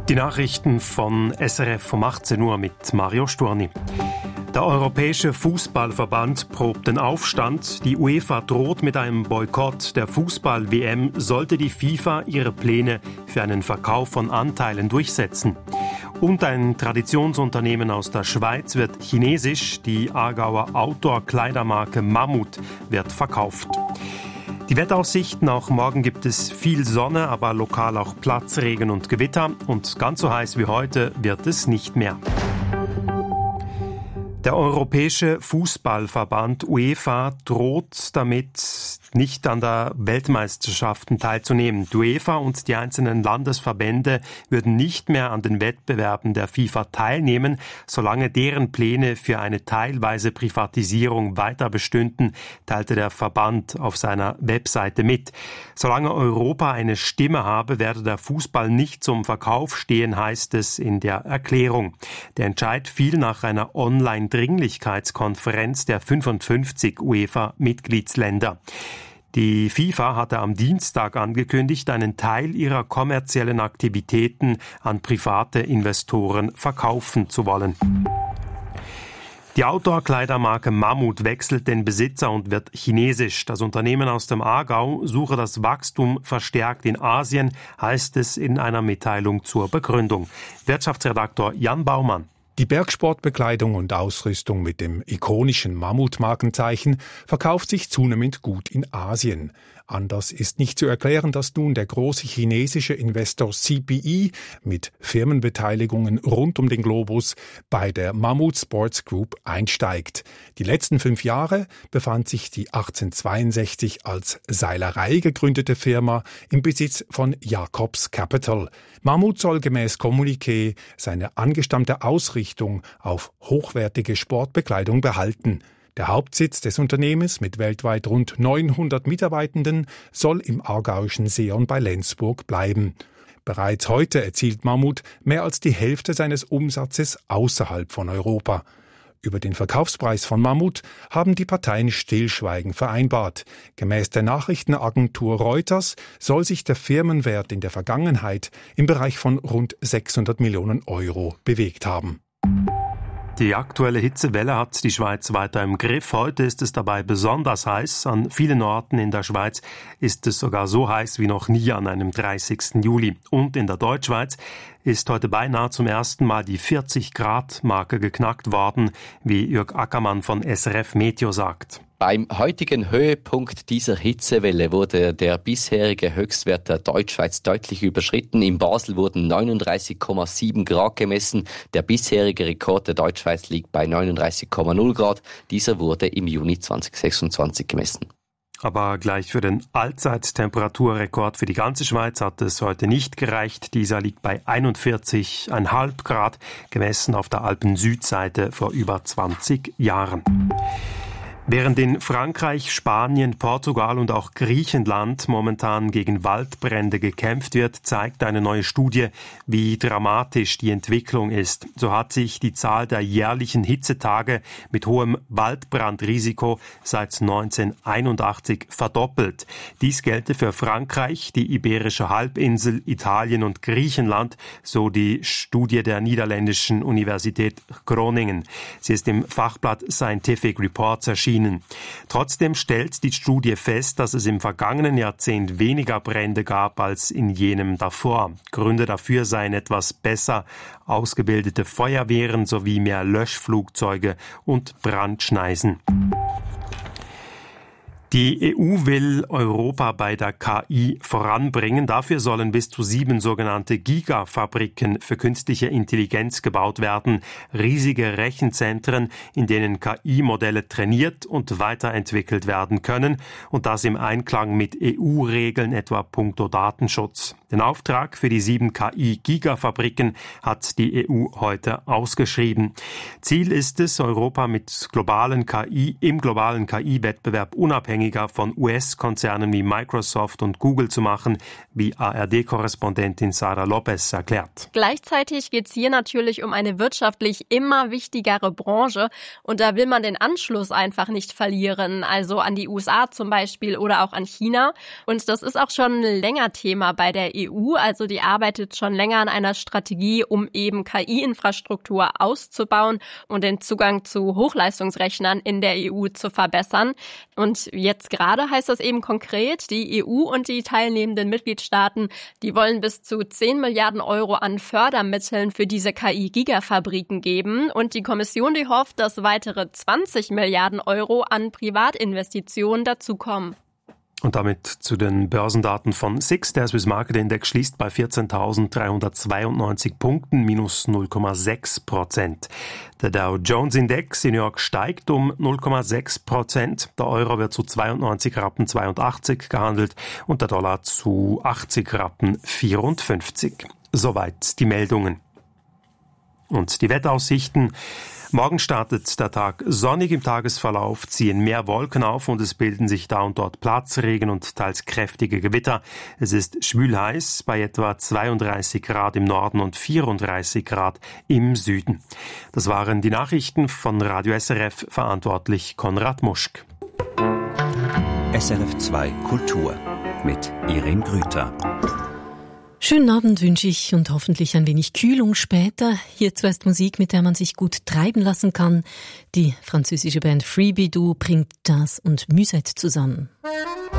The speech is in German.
Die Nachrichten von SRF um 18 Uhr mit Mario Sturni. Der Europäische Fußballverband probt den Aufstand. Die UEFA droht mit einem Boykott der Fußball-WM, sollte die FIFA ihre Pläne für einen Verkauf von Anteilen durchsetzen. Und ein Traditionsunternehmen aus der Schweiz wird chinesisch. Die Aargauer Outdoor-Kleidermarke Mammut wird verkauft. Die Wetteraussichten: Auch morgen gibt es viel Sonne, aber lokal auch Platzregen und Gewitter. Und ganz so heiß wie heute wird es nicht mehr. Der Europäische Fußballverband UEFA droht damit, nicht an der Weltmeisterschaften teilzunehmen. Die UEFA und die einzelnen Landesverbände würden nicht mehr an den Wettbewerben der FIFA teilnehmen, solange deren Pläne für eine teilweise Privatisierung weiter bestünden, teilte der Verband auf seiner Webseite mit. Solange Europa eine Stimme habe, werde der Fußball nicht zum Verkauf stehen, heißt es in der Erklärung. Der Entscheid fiel nach einer Online-Dringlichkeitskonferenz der 55 UEFA-Mitgliedsländer. Die FIFA hatte am Dienstag angekündigt, einen Teil ihrer kommerziellen Aktivitäten an private Investoren verkaufen zu wollen. Die Outdoor-Kleidermarke Mammut wechselt den Besitzer und wird chinesisch. Das Unternehmen aus dem Aargau suche das Wachstum verstärkt in Asien, heißt es in einer Mitteilung zur Begründung. Wirtschaftsredaktor Jan Baumann. Die Bergsportbekleidung und Ausrüstung mit dem ikonischen Mammut-Markenzeichen verkauft sich zunehmend gut in Asien. Anders ist nicht zu erklären, dass nun der große chinesische Investor CPE mit Firmenbeteiligungen rund um den Globus bei der Mammut Sports Group einsteigt. Die letzten 5 Jahre befand sich die 1862 als Seilerei gegründete Firma im Besitz von Jacobs Capital. Mammut soll gemäß Kommuniqué seine angestammte Ausrichtung auf hochwertige Sportbekleidung behalten. Der Hauptsitz des Unternehmens mit weltweit rund 900 Mitarbeitenden soll im aargauischen Seeon bei Lenzburg bleiben. Bereits heute erzielt Mammut mehr als die Hälfte seines Umsatzes außerhalb von Europa. Über den Verkaufspreis von Mammut haben die Parteien Stillschweigen vereinbart. Gemäß der Nachrichtenagentur Reuters soll sich der Firmenwert in der Vergangenheit im Bereich von rund 600 Millionen Euro bewegt haben. Die aktuelle Hitzewelle hat die Schweiz weiter im Griff. Heute ist es dabei besonders heiß. An vielen Orten in der Schweiz ist es sogar so heiß wie noch nie an einem 30. Juli. Und in der Deutschschweiz ist heute beinahe zum ersten Mal die 40-Grad-Marke geknackt worden, wie Jörg Ackermann von SRF Meteo sagt. Beim heutigen Höhepunkt dieser Hitzewelle wurde der bisherige Höchstwert der Deutschschweiz deutlich überschritten. In Basel wurden 39,7 Grad gemessen. Der bisherige Rekord der Deutschschweiz liegt bei 39,0 Grad. Dieser wurde im Juni 2026 gemessen. Aber gleich für den Allzeittemperaturrekord für die ganze Schweiz hat es heute nicht gereicht. Dieser liegt bei 41,5 Grad, gemessen auf der Alpen-Südseite vor über 20 Jahren. Während in Frankreich, Spanien, Portugal und auch Griechenland momentan gegen Waldbrände gekämpft wird, zeigt eine neue Studie, wie dramatisch die Entwicklung ist. So hat sich die Zahl der jährlichen Hitzetage mit hohem Waldbrandrisiko seit 1981 verdoppelt. Dies gelte für Frankreich, die Iberische Halbinsel, Italien und Griechenland, so die Studie der niederländischen Universität Groningen. Sie ist im Fachblatt Scientific Reports erschienen. Trotzdem stellt die Studie fest, dass es im vergangenen Jahrzehnt weniger Brände gab als in jenem davor. Gründe dafür seien etwas besser ausgebildete Feuerwehren sowie mehr Löschflugzeuge und Brandschneisen. Die EU will Europa bei der KI voranbringen. Dafür sollen bis zu 7 sogenannte Gigafabriken für künstliche Intelligenz gebaut werden. Riesige Rechenzentren, in denen KI-Modelle trainiert und weiterentwickelt werden können. Und das im Einklang mit EU-Regeln, etwa puncto Datenschutz. Den Auftrag für die 7 KI-Gigafabriken hat die EU heute ausgeschrieben. Ziel ist es, Europa im globalen KI-Wettbewerb unabhängig von US-Konzernen wie Microsoft und Google zu machen, wie ARD-Korrespondentin Sara Lopez erklärt. Gleichzeitig geht es hier natürlich um eine wirtschaftlich immer wichtigere Branche und da will man den Anschluss einfach nicht verlieren, also an die USA zum Beispiel oder auch an China. Und das ist auch schon länger Thema bei der EU, also die arbeitet schon länger an einer Strategie, um eben KI-Infrastruktur auszubauen und den Zugang zu Hochleistungsrechnern in der EU zu verbessern. Und jetzt gerade heißt das eben konkret, die EU und die teilnehmenden Mitgliedstaaten, die wollen bis zu 10 Milliarden Euro an Fördermitteln für diese KI-Gigafabriken geben. Und die Kommission, die hofft, dass weitere 20 Milliarden Euro an Privatinvestitionen dazukommen. Und damit zu den Börsendaten von SIX. Der Swiss Market Index schließt bei 14.392 Punkten, minus 0,6%. Der Dow Jones Index in New York steigt um 0,6%. Der Euro wird zu 92,82 gehandelt und der Dollar zu 80,54. Soweit die Meldungen. Und die Wetteraussichten. Morgen startet der Tag sonnig, im Tagesverlauf ziehen mehr Wolken auf und es bilden sich da und dort Platzregen und teils kräftige Gewitter. Es ist schwülheiß bei etwa 32 Grad im Norden und 34 Grad im Süden. Das waren die Nachrichten von Radio SRF, verantwortlich Konrad Muschk. SRF 2 Kultur mit Irene Grüter. Schönen Abend wünsche ich und hoffentlich ein wenig Kühlung später. Hier zuerst Musik, mit der man sich gut treiben lassen kann. Die französische Band Freebie bringt Jazz und Musette zusammen.